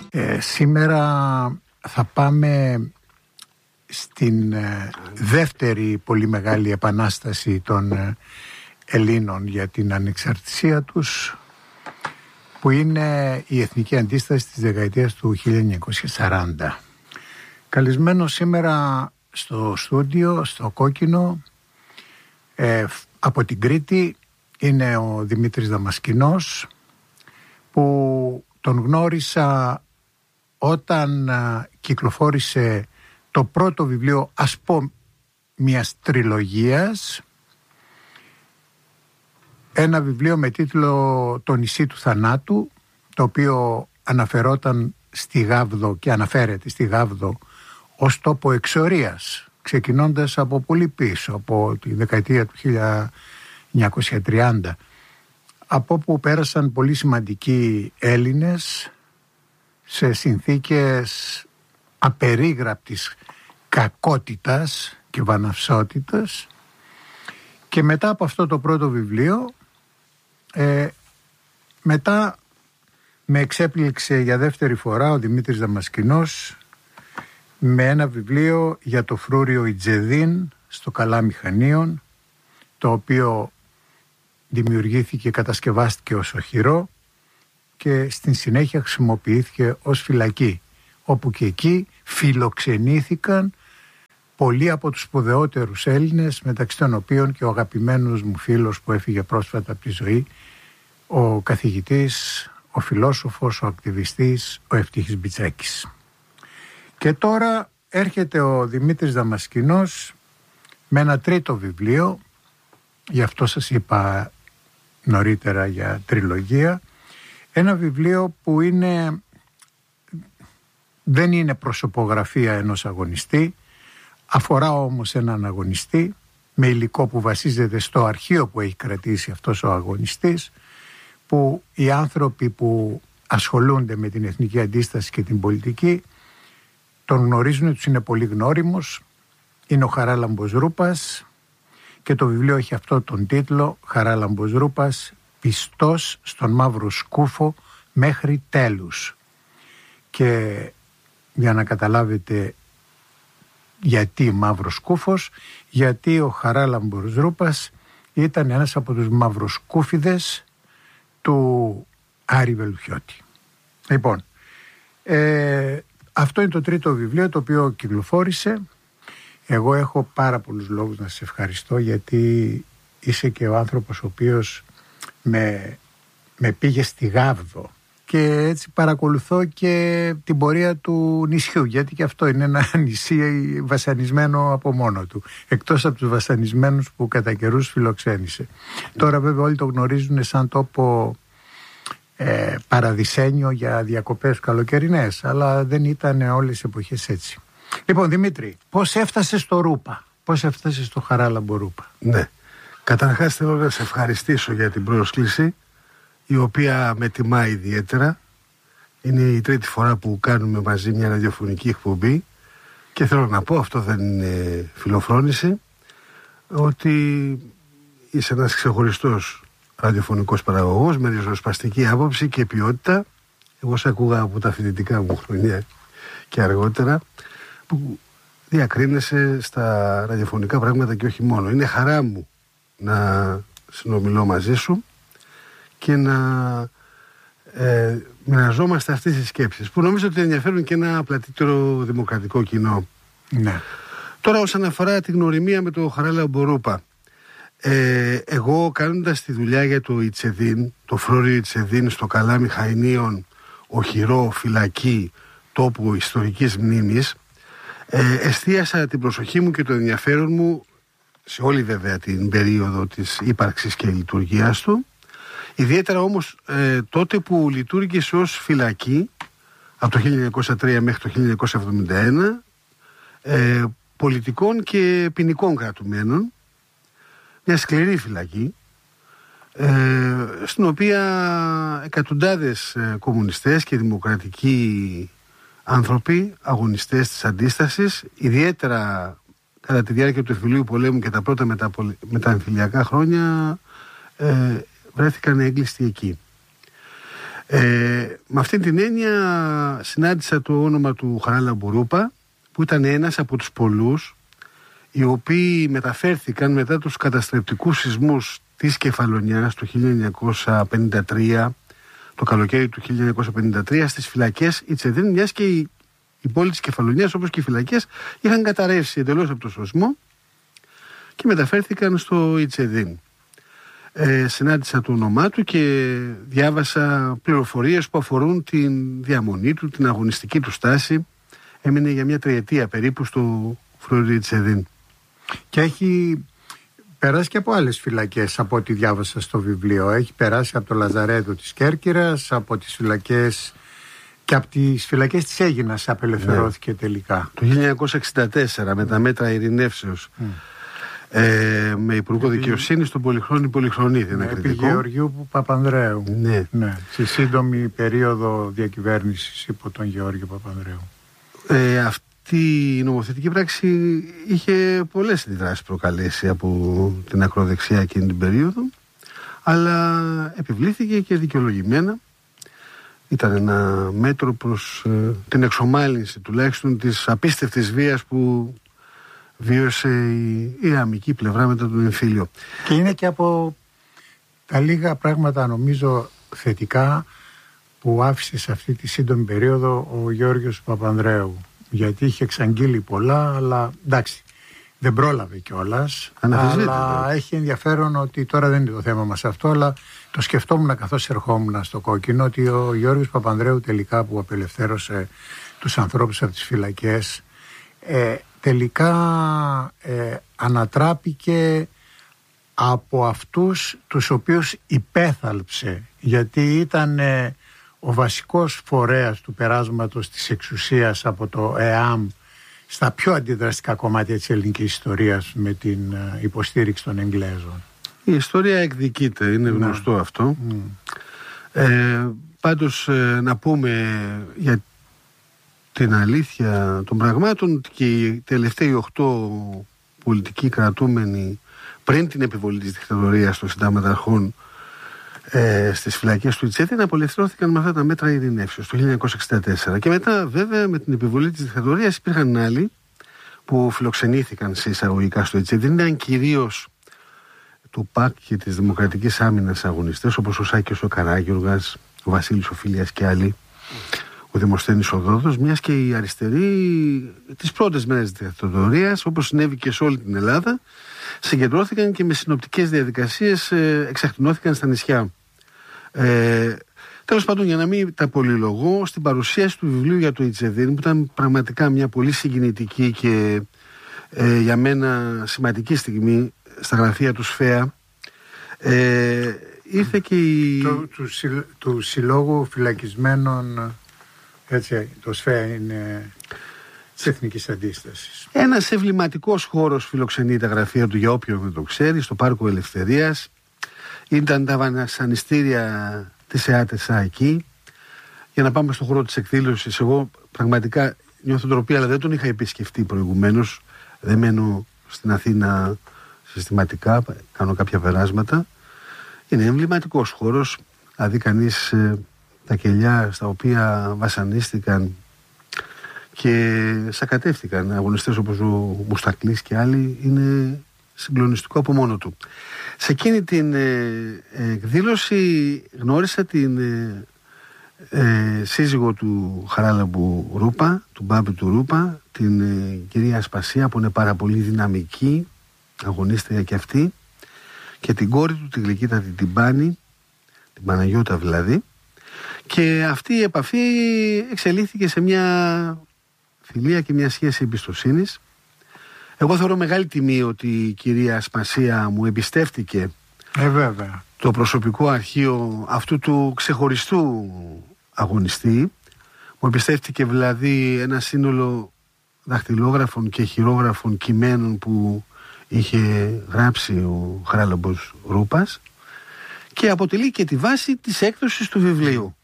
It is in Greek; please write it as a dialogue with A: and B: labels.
A: Σήμερα θα πάμε στην δεύτερη πολύ μεγάλη επανάσταση των Ελλήνων για την ανεξαρτησία τους, που είναι η εθνική αντίσταση της δεκαετίας του 1940. Καλεσμένος σήμερα στο στούντιο, στο Κόκκινο, από την Κρήτη, είναι ο Δημήτρης Δαμασκηνός, που τον γνώρισα όταν κυκλοφόρησε το πρώτο βιβλίο, ας πω, μιας τριλογίας, ένα βιβλίο με τίτλο «Το νησί του θανάτου», το οποίο αναφερόταν στη Γάβδο και αναφέρεται στη Γάβδο ως τόπο εξορίας, ξεκινώντας από πολύ πίσω, από τη δεκαετία του 1930, από όπου πέρασαν πολύ σημαντικοί Έλληνες σε συνθήκες απερίγραπτης κακότητας και βαναυσότητας. Και μετά από αυτό το πρώτο βιβλίο, μετά με εξέπληξε για δεύτερη φορά ο Δημήτρης Δαμασκηνός με ένα βιβλίο για το φρούριο Ιτζεδίν στο Καλάμι Χανίων, το οποίο δημιουργήθηκε, κατασκευάστηκε ως οχυρό και στην συνέχεια χρησιμοποιήθηκε ως φυλακή, όπου και εκεί φιλοξενήθηκαν πολλοί από τους σπουδαιότερους Έλληνες, μεταξύ των οποίων και ο αγαπημένος μου φίλος που έφυγε πρόσφατα από τη ζωή, ο καθηγητής, ο φιλόσοφος, ο ακτιβιστής, ο Ευτύχης Μπιτσάκης. Και τώρα έρχεται ο Δημήτρης Δαμασκηνός με ένα τρίτο βιβλίο, γι' αυτό σας είπα νωρίτερα για τριλογία, ένα βιβλίο που δεν είναι προσωπογραφία ενός αγωνιστή, αφορά όμως έναν αγωνιστή με υλικό που βασίζεται στο αρχείο που έχει κρατήσει αυτός ο αγωνιστής, που οι άνθρωποι που ασχολούνται με την εθνική αντίσταση και την πολιτική τον γνωρίζουν, τους είναι πολύ γνώριμος. Είναι ο Χαράλαμπος Ρούπας και το βιβλίο έχει αυτό τον τίτλο, Χαράλαμπος Ρούπας, πιστός στον μαύρο σκούφο μέχρι τέλους. Και για να καταλάβετε γιατί μαύρος σκούφος, γιατί ο Χαράλαμπος Ρούπας ήταν ένας από τους μαυροσκούφιδες του Άρη Βελουχιώτη. Λοιπόν, αυτό είναι το τρίτο βιβλίο το οποίο κυκλοφόρησε. Εγώ έχω πάρα πολλούς λόγους να σε ευχαριστώ, γιατί είσαι και ο άνθρωπος ο οποίος με πήγε στη Γάβδο και έτσι παρακολουθώ και την πορεία του νησιού, γιατί και αυτό είναι ένα νησί βασανισμένο από μόνο του, εκτός από τους βασανισμένους που κατά καιρούς φιλοξένησε. Τώρα βέβαια όλοι το γνωρίζουν σαν τόπο παραδεισένιο για διακοπές καλοκαιρινές, αλλά δεν ήταν όλες οι εποχές έτσι. Λοιπόν, Δημήτρη, πώς έφτασες στο Ρούπα, πώς έφτασες στο Χαράλαμπο Ρούπα?
B: Ναι, καταρχάς θέλω να σε ευχαριστήσω για την πρόσκληση, η οποία με τιμά ιδιαίτερα. Είναι η τρίτη φορά που κάνουμε μαζί μια ραδιοφωνική εκπομπή και θέλω να πω, αυτό δεν είναι φιλοφρόνηση, ότι είσαι ένας ξεχωριστός ραδιοφωνικός παραγωγός με ριζοσπαστική άποψη και ποιότητα. Εγώ σε ακούγα από τα φοιτητικά μου χρόνια και αργότερα, που διακρίνεσαι στα ραδιοφωνικά πράγματα και όχι μόνο. Είναι χαρά μου να συνομιλώ μαζί σου και να μοιραζόμαστε αυτές τις σκέψεις που νομίζω ότι ενδιαφέρουν και ένα πλατύτερο δημοκρατικό κοινό.
A: Ναι.
B: Τώρα, όσον αφορά την γνωριμία με το Χαράλαμπο Ρούπα, εγώ κάνοντας τη δουλειά για το Ιτζεδίν, το φρούριο Ιτζεδίν στο Καλάμι Χανίων, οχυρό, φυλακή, τόπο ιστορικής μνήμης, εστίασα την προσοχή μου και το ενδιαφέρον μου σε όλη βέβαια την περίοδο της ύπαρξης και λειτουργίας του, ιδιαίτερα όμως τότε που λειτουργήσε ως φυλακή από το 1903 μέχρι το 1971 πολιτικών και ποινικών κρατουμένων, μια σκληρή φυλακή, στην οποία εκατοντάδες κομμουνιστές και δημοκρατικοί άνθρωποι, αγωνιστές της αντίστασης, ιδιαίτερα κατά τη διάρκεια του εμφυλίου πολέμου και τα πρώτα μεταεμφυλιακά χρόνια, βρέθηκαν έγκλειστοι εκεί. Με αυτή την έννοια συνάντησα το όνομα του Χαράλαμπου Ρούπα, που ήταν ένας από τους πολλούς οι οποίοι μεταφέρθηκαν μετά τους καταστρεπτικούς σεισμούς της Κεφαλονιάς το 1953, το καλοκαίρι του 1953, στις φυλακές Ιτσεδίν, μιας και η πόλη της Κεφαλονιάς, όπως και οι φυλακές, είχαν καταρρεύσει εντελώς από το σεισμό και μεταφέρθηκαν στο Ιτσεδίν. Συνάντησα το όνομά του και διάβασα πληροφορίες που αφορούν την διαμονή του, την αγωνιστική του στάση. Έμεινε για μια τριετία περίπου στο φρούριο Ιτσεδίν.
A: Και έχει περάσει και από άλλες φυλακές, από ό,τι διάβασα στο βιβλίο. Έχει περάσει από το Λαζαρέτο της Κέρκυρας, από τις φυλακές, και από τις φυλακές της Αίγινας απελευθερώθηκε τελικά.
B: Το 1964 με τα μέτρα ειρηνεύσεως. Με υπουργό δικαιοσύνη στον Πολυχρόνη Πολυχρονίδη.
A: Επί Γεωργίου Παπανδρέου. Ναι. Στη σύντομη περίοδο διακυβέρνησης υπό τον Γεώργιο Παπανδρέου.
B: Αυτή η νομοθετική πράξη είχε πολλές αντιδράσεις προκαλέσει από την ακροδεξιά εκείνη την περίοδο, αλλά επιβλήθηκε και δικαιολογημένα. Ήταν ένα μέτρο προς την εξομάλυνση τουλάχιστον της απίστευτης βίας που βίωσε η αμική πλευρά μετά τον εμφύλιο.
A: Και είναι και από τα λίγα πράγματα, νομίζω, θετικά που άφησε σε αυτή τη σύντομη περίοδο ο Γιώργος Παπανδρέου. Γιατί είχε εξαγγείλει πολλά, αλλά εντάξει, δεν πρόλαβε κιόλας. Αλλά έχει ενδιαφέρον ότι τώρα δεν είναι το θέμα μας αυτό, αλλά το σκεφτόμουν καθώς ερχόμουν στο Κόκκινο, ότι ο Γιώργος Παπανδρέου τελικά, που απελευθέρωσε τους ανθρώπους από τις φυλακές, τελικά ανατράπηκε από αυτούς τους οποίους υπέθαλψε, γιατί ήταν ο βασικός φορέας του περάσματος της εξουσίας από το ΕΑΜ στα πιο αντιδραστικά κομμάτια της ελληνικής ιστορίας, με την υποστήριξη των Εγγλέζων.
B: Η ιστορία εκδικείται, είναι γνωστό αυτό. Πάντως να πούμε για την αλήθεια των πραγμάτων, και οι τελευταίοι 8 πολιτικοί κρατούμενοι πριν την επιβολή της δικτατορίας των συνταγματαρχών στις φυλακές του Ιτσεδίν απελευθερώθηκαν με αυτά τα μέτρα ειρηνεύσεως το 1964. Και μετά, βέβαια, με την επιβολή της δικτατορίας υπήρχαν άλλοι που φιλοξενήθηκαν σε εισαγωγικά στο Ιτσεδίν. Ήταν κυρίως του ΠΑΚ και της Δημοκρατικής Άμυνας αγωνιστές, όπως ο Σάκης ο Καράγιουργας, ο Βασίλης ο Φίλιας και άλλοι, ο Δημοσθένης Οδόδος, μιας και οι αριστεροί τις πρώτες μέρες της δικτατορίας, όπως συνέβη και σε όλη την Ελλάδα, συγκεντρώθηκαν και με συνοπτικές διαδικασίες εξαχθινώθηκαν στα νησιά. Τέλος πάντων, για να μην τα πολυλογώ, στην παρουσίαση του βιβλίου για το Ιτσεδίν, που ήταν πραγματικά μια πολύ συγκινητική και για μένα σημαντική στιγμή στα γραφεία του ΣΦΕΑ, ήρθε και
A: του Συλλόγου Φυλακισμένων, έτσι, το ΣΦΕΑ είναι της Εθνικής Αντίστασης.
B: Ένας εμβληματικός χώρος φιλοξενεί τα γραφεία του, για όποιον δεν το ξέρει, στο Πάρκο Ελευθερίας. Ήταν τα βασανιστήρια της ΕΑΤΕΣΑ εκεί. Για να πάμε στον χώρο της εκδήλωσης, εγώ πραγματικά νιώθω ντροπή, αλλά δεν τον είχα επισκεφτεί προηγουμένως. Δεν μένω στην Αθήνα συστηματικά, κάνω κάποια περάσματα. Είναι εμβληματικός χώρος, δηλαδή κανείς τα κελιά στα οποία βασανίστηκαν και σακατεύτηκαν αγωνιστές όπως ο Μουστακλής και άλλοι, είναι συγκλονιστικό από μόνο του. Σε εκείνη την εκδήλωση γνώρισα την σύζυγο του Χαράλαμπου Ρούπα, του Μπάμπη του Ρούπα, την κυρία Ασπασία, που είναι πάρα πολύ δυναμική, αγωνίστρια και αυτή, και την κόρη του, την γλυκύτατη την Πάνη, την Παναγιώτα δηλαδή, και αυτή η επαφή εξελίχθηκε σε μια φιλία και μια σχέση εμπιστοσύνης. Εγώ θεωρώ μεγάλη τιμή ότι η κυρία Ασπασία μου εμπιστεύτηκε
A: βέβαια
B: το προσωπικό αρχείο αυτού του ξεχωριστού αγωνιστή. Μου εμπιστεύτηκε δηλαδή ένα σύνολο δαχτυλόγραφων και χειρόγραφων κειμένων που είχε γράψει ο Χαράλαμπος Ρούπας, και αποτελεί και τη βάση της έκδοσης του βιβλίου.